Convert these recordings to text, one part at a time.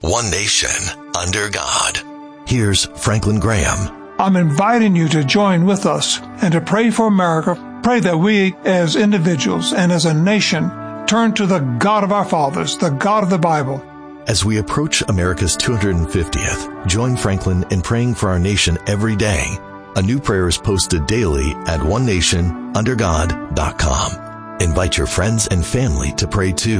one nation, under God. Here's Franklin Graham. I'm inviting you to join with us and to pray for America. Pray that we as individuals and as a nation turn to the God of our fathers, the God of the Bible. As we approach America's 250th, join Franklin in praying for our nation every day. A new prayer is posted daily at onenationundergod.com. Invite your friends and family to pray too.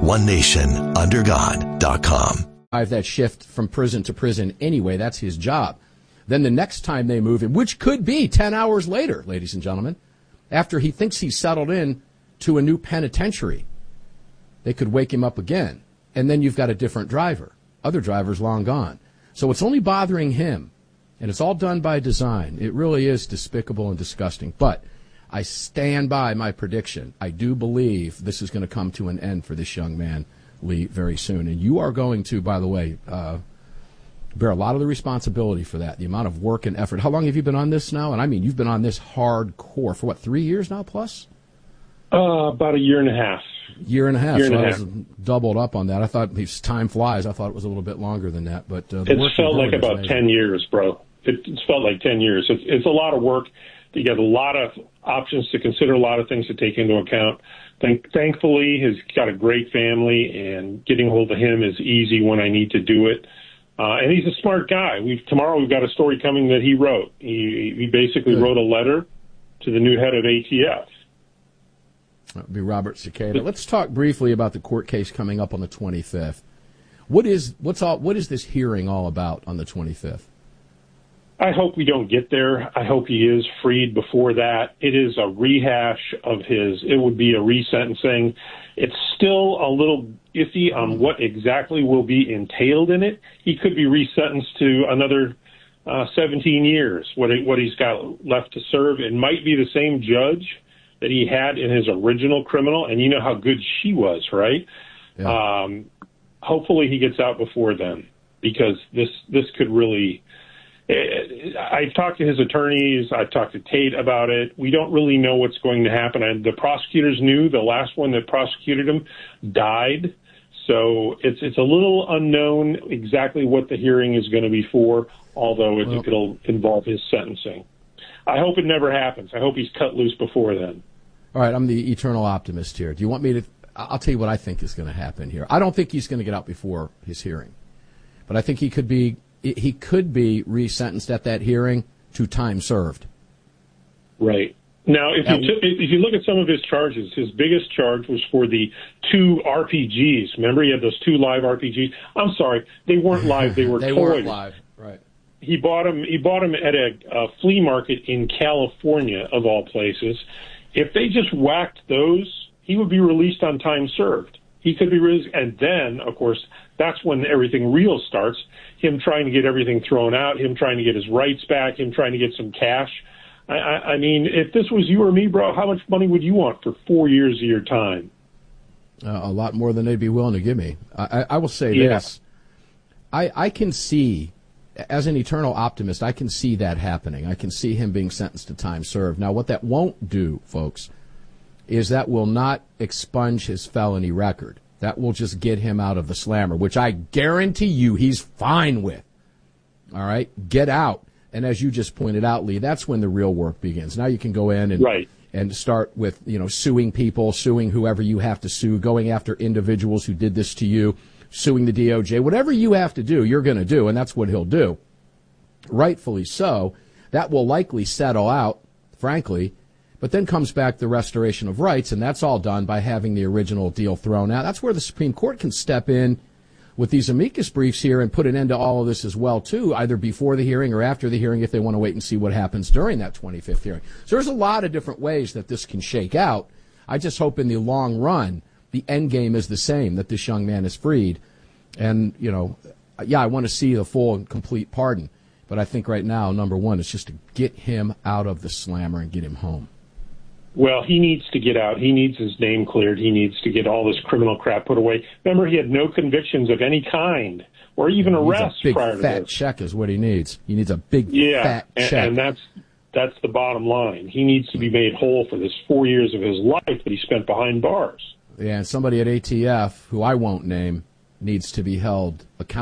onenationundergod.com. That shift from prison to prison anyway, that's his job. Then the next time they move him, which could be 10 hours later, ladies and gentlemen, after he thinks he's settled in to a new penitentiary, they could wake him up again. And then you've got a different driver. Other drivers long gone. So it's only bothering him. And it's all done by design. It really is despicable and disgusting. But I stand by my prediction. I do believe this is going to come to an end for this young man, Lee, very soon. And you are going to, by the way, bear a lot of the responsibility for that, the amount of work and effort. How long have you been on this now? And I mean, you've been on this hardcore for, 3 years now plus? About a year and a half. Year and a half. So I was doubled up on that. I thought, time flies, I thought it was a little bit longer than that. But it's felt like about 10 years, bro. It's felt like 10 years. It's a lot of work. You got a lot of options to consider, a lot of things to take into account. Thankfully, he's got a great family, and getting hold of him is easy when I need to do it. And he's a smart guy. Tomorrow we've got a story coming that he wrote. He basically wrote a letter to the new head of ATF. That would be Robert Cicada. Let's talk briefly about the court case coming up on the 25th. What is this hearing all about on the 25th? I hope we don't get there. I hope he is freed before that. It is a rehash of it would be a resentencing. It's still a little iffy on what exactly will be entailed in it. He could be resentenced to another 17 years, what he's got left to serve. It might be the same judge that he had in his original criminal, and you know how good she was, right? Yeah. Hopefully he gets out before then, because this could really... I've talked to his attorneys. I've talked to Tate about it. We don't really know what's going to happen. And the prosecutors knew. The last one that prosecuted him died. So it's a little unknown exactly what the hearing is going to be for, although it'll involve his sentencing. I hope it never happens. I hope he's cut loose before then. All right, I'm the eternal optimist here. Do you want me to... I'll tell you what I think is going to happen here. I don't think he's going to get out before his hearing. But I think he could be resentenced at that hearing to time served. Right. Now, if you look at some of his charges, his biggest charge was for the 2 RPGs. Remember, he had those 2 live RPGs. I'm sorry, they weren't live; they were toys. They weren't live, right? He bought them at a flea market in California, of all places. If they just whacked those, he would be released on time served. He could be released, and then, of course, that's when everything real starts. Him trying to get everything thrown out, him trying to get his rights back, him trying to get some cash. I mean, if this was you or me, bro, how much money would you want for 4 years of your time? A lot more than they'd be willing to give me. I will say this. I can see, as an eternal optimist, I can see that happening. I can see him being sentenced to time served. Now, what that won't do, folks, is that will not expunge his felony record. That will just get him out of the slammer, which I guarantee you he's fine with. All right? Get out. And as you just pointed out, Lee, that's when the real work begins. Now you can go in and start with, suing people, suing whoever you have to sue, going after individuals who did this to you, suing the DOJ. Whatever you have to do, you're going to do, and that's what he'll do. Rightfully so. That will likely settle out, frankly. But then comes back the restoration of rights, and that's all done by having the original deal thrown out. That's where the Supreme Court can step in with these amicus briefs here and put an end to all of this as well, too, either before the hearing or after the hearing if they want to wait and see what happens during that 25th hearing. So there's a lot of different ways that this can shake out. I just hope in the long run the end game is the same, that this young man is freed. And, I want to see the full and complete pardon. But I think right now, number one, is just to get him out of the slammer and get him home. Well, he needs to get out. He needs his name cleared. He needs to get all this criminal crap put away. Remember, he had no convictions of any kind or even arrests prior to this. A big fat check is what he needs. He needs a big fat check. And that's the bottom line. He needs to be made whole for this 4 years of his life that he spent behind bars. Yeah, and somebody at ATF, who I won't name, needs to be held accountable.